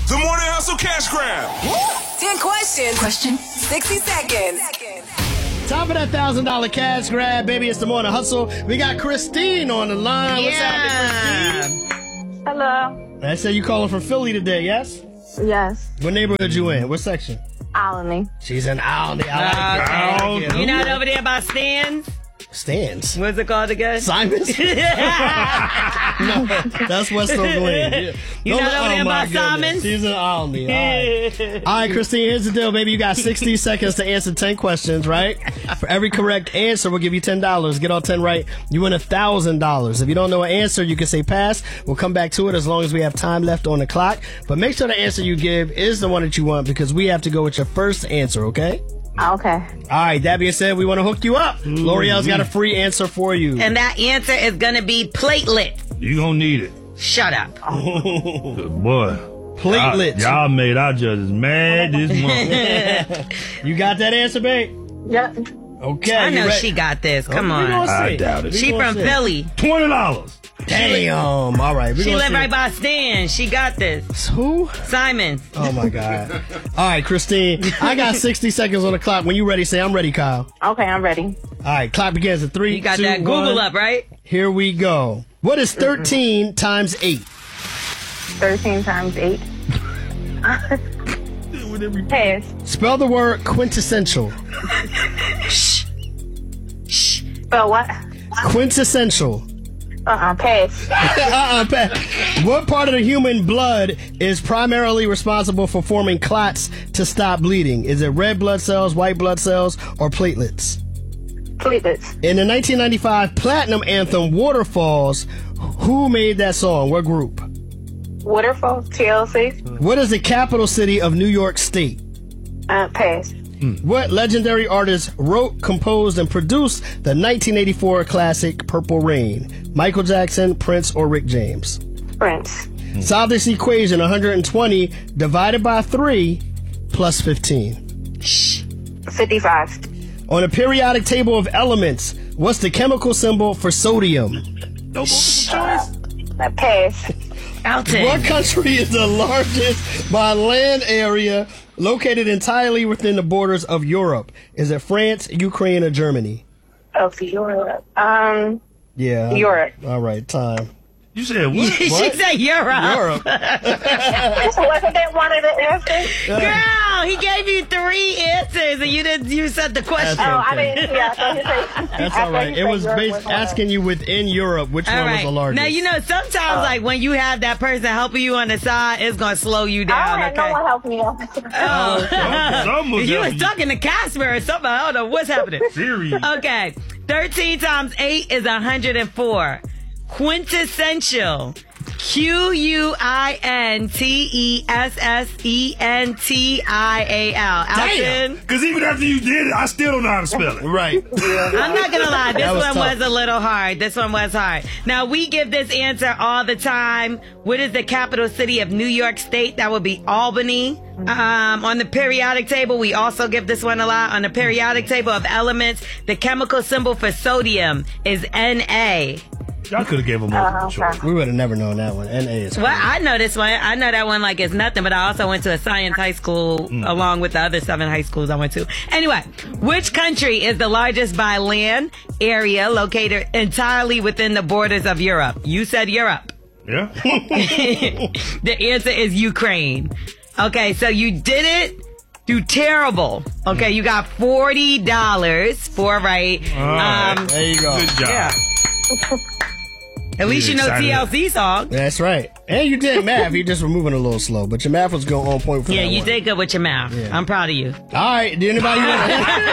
The Morning Hustle Cash Grab. 10 questions. 60 seconds. Time for that $1,000 cash grab, baby. It's the Morning Hustle. We got Christine on the line. What's happening, Christine? Hello. I said you calling from Philly today, yes? Yes. What neighborhood you in? What section? Alany. She's in Alany. I like it. You not over there by Stan's? Stan's. What's it called again? Simon's? No, that's West Oakland. You not over there by Simon's? She's in Alany. All right, Christine, here's the deal, baby. You got 60 seconds to answer 10 questions, right? For every correct answer, we'll give you $10. Get all 10 right, you win $1,000. If you don't know an answer, you can say pass. We'll come back to it as long as we have time left on the clock. But make sure the answer you give is the one that you want because we have to go with your first answer, okay? Okay. All right, that being said, we want to hook you up. L'Oreal's got a free answer for you. And that answer is going to be platelet. You gonna need it. Shut up. Good boy. Platelets. Y'all made our judges mad this month. You got that answer, babe? Yep. Okay. I know you she got this. Come We on. gonna I see. doubt it. She from Philly. $20. Damn. All right. She live right by Stan. She got this. Who? Simon. Oh, my God. All right, Christine. I got 60 seconds on the clock. When you ready, say I'm ready, Kyle. Okay, I'm ready. All right, clock begins at 3, You got 2, that Google 1. up, right? Here we go. What is 13 times 8? 13 times 8. Pass. Spell the word quintessential. Spell what? Quintessential. Pass. What part of the human blood is primarily responsible for forming clots to stop bleeding? Is it red blood cells, white blood cells, or platelets? Platelets. In the 1995 Platinum anthem, Waterfalls, who made that song? What group? Waterfall. TLC. What is the capital city of New York State? Pass. What legendary artist wrote, composed, and produced the 1984 classic Purple Rain? Michael Jackson, Prince, or Rick James? Prince. Solve this equation: 120 divided by 3 plus 15. 55. On a periodic table of elements, what's the chemical symbol for sodium? Pass. Alton. What country is the largest by land area located entirely within the borders of Europe? Is it France, Ukraine, or Germany? Okay, Europe. Yeah. Europe. All right, time. You said what? She said Europe. Europe. Wasn't that one of the answers? Girl, he gave you 3 answers and you said the question. That's I didn't. Yeah, I thought you said. That's all right. It was asking you within Europe which All one was right. the largest. Now, you know, sometimes, like, when you have that person helping you on the side, it's going to slow you I down, had okay? no one help me out. You was talking to Casper or something. I don't know what's happening. Serious. Okay. 13 times 8 is 104. Quintessential. Quintessential. Alton? Because even after you did it, I still don't know how to spell it. Right. I'm not gonna lie, this was one tough. was a little hard. This one was hard. Now, we give this answer all the time. What is the capital city of New York State? That would be Albany. On the periodic table, we also give this one a lot. On the periodic table of elements, the chemical symbol for sodium is Na. Y'all could have gave him multiple choice. We would have never known that one. NA is Well, I know this one. I know that one like it's nothing, but I also went to a science high school along with the other 7 high schools I went to. Anyway, which country is the largest by land area located entirely within the borders of Europe? You said Europe. Yeah. The answer is Ukraine. Okay, so you did it. Do terrible. Okay, you got $40 for right. All right. There you go. Good job. Yeah. At least you know Excited. TLC song. That's right. And you did math. You just were moving a little slow, but your math was going on point for Yeah, that you one. did good with your mouth. Yeah. I'm proud of you. All right. Did anybody want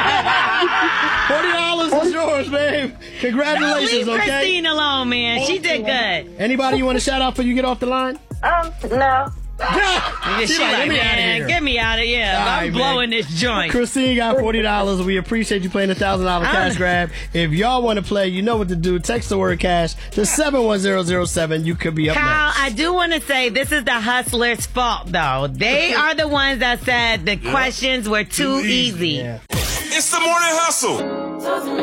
$40 is yours, babe. Congratulations, Leave okay? Christine alone, man. She did good. Anybody you want to shout out before you get off the line? No. She like, get me out of man, here. get me out of here. All I'm right, blowing man. this joint. Christine got $40. We appreciate you playing the $1,000 cash grab. If y'all want to play, you know what to do. Text the word cash to 71007. You could be up Kyle, next. I do want to say this is the hustlers' fault, though. They are the ones that said the questions were too easy. Yeah. It's the Morning Hustle.